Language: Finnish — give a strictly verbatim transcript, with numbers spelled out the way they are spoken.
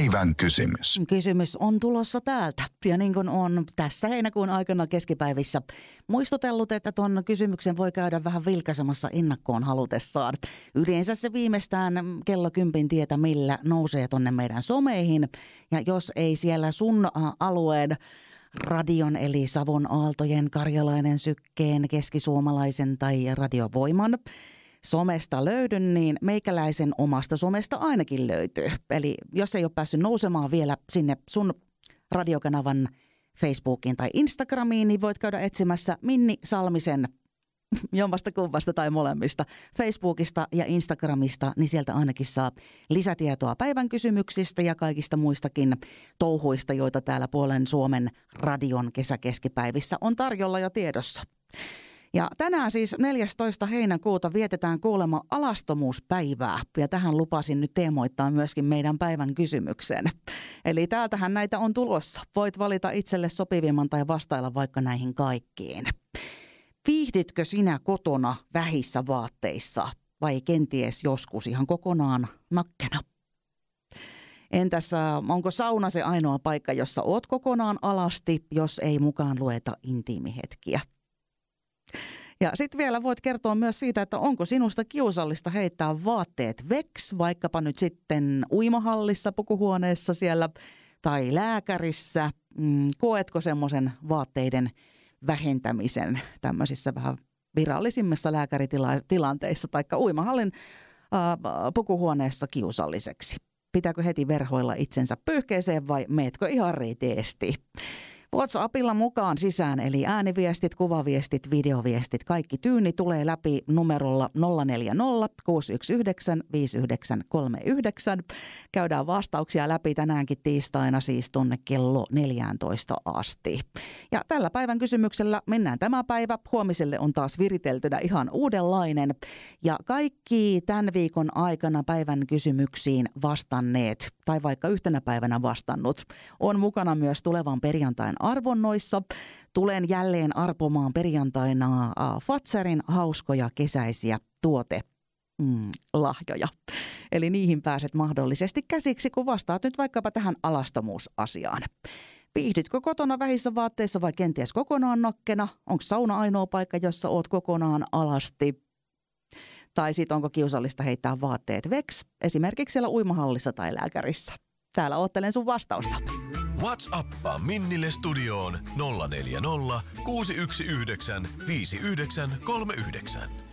Päivän kysymys. Kysymys on tulossa täältä. Ja niin kuin on tässä heinäkuun aikana keskipäivissä muistutellut, että tuon kysymyksen voi käydä vähän vilkaisemassa ennakkoon halutessaan. Yleensä se viimeistään kello kympin tietä millä nousee tonne meidän someihin. Ja jos ei siellä sun alueen radion eli Savon Aaltojen, Karjalainen Sykkeen, Keskisuomalaisen tai Radiovoiman somesta löydy, niin meikäläisen omasta somesta ainakin löytyy. Eli jos ei ole päässyt nousemaan vielä sinne sun radiokanavan Facebookiin tai Instagramiin, niin voit käydä etsimässä Minni Salmisen jommasta kummasta tai molemmista Facebookista ja Instagramista, niin sieltä ainakin saa lisätietoa päivän kysymyksistä ja kaikista muistakin touhuista, joita täällä puolen Suomen radion kesäkeskipäivissä on tarjolla ja tiedossa. Ja tänään siis neljästoista heinäkuuta vietetään kuulemma alastomuuspäivää ja tähän lupasin nyt teemoittaa myöskin meidän päivän kysymyksen. Eli täältähän näitä on tulossa. Voit valita itselle sopivimman tai vastailla vaikka näihin kaikkiin. Viihdytkö sinä kotona vähissä vaatteissa vai kenties joskus ihan kokonaan nakkena? Entäs onko sauna se ainoa paikka, jossa oot kokonaan alasti, jos ei mukaan lueta intiimihetkiä? Ja sitten vielä voit kertoa myös siitä, että onko sinusta kiusallista heittää vaatteet veks, vaikkapa nyt sitten uimahallissa, pukuhuoneessa siellä tai lääkärissä. Mm, koetko semmoisen vaatteiden vähentämisen tämmöisissä vähän virallisimmissa lääkäritilanteissa tai uimahallin ää, pukuhuoneessa kiusalliseksi? Pitääkö heti verhoilla itsensä pyyhkeeseen vai meetkö ihan riiteesti? WhatsAppilla mukaan sisään, eli ääniviestit, kuvaviestit, videoviestit, kaikki tyyni tulee läpi numerolla nolla neljä nolla kuusi yksi yhdeksän viisi yhdeksän kolme yhdeksän. Käydään vastauksia läpi tänäänkin tiistaina siis tuonne kello neljätoista asti. Ja tällä päivän kysymyksellä mennään tämä päivä. Huomiselle on taas viriteltynä ihan uudenlainen. Ja kaikki tämän viikon aikana päivän kysymyksiin vastanneet, tai vaikka yhtenä päivänä vastannut, on mukana myös tulevan perjantain arvonnoissa. Tulen jälleen arpomaan perjantaina Fatsarin hauskoja kesäisiä tuote mm, lahjoja. Eli niihin pääset mahdollisesti käsiksi, kun vastaat nyt vaikkapa tähän alastomuusasiaan. Viihdytkö kotona vähissä vaatteissa vai kenties kokonaan nakkena? Onko sauna ainoa paikka, jossa oot kokonaan alasti? Tai sit onko kiusallista heittää vaatteet veks, esimerkiksi siellä uimahallissa tai lääkärissä? Täällä oottelen sun vastausta. WhatsAppaa Minnille studioon nolla neljä nolla kuusi yksi yhdeksän viisi yhdeksän kolme yhdeksän.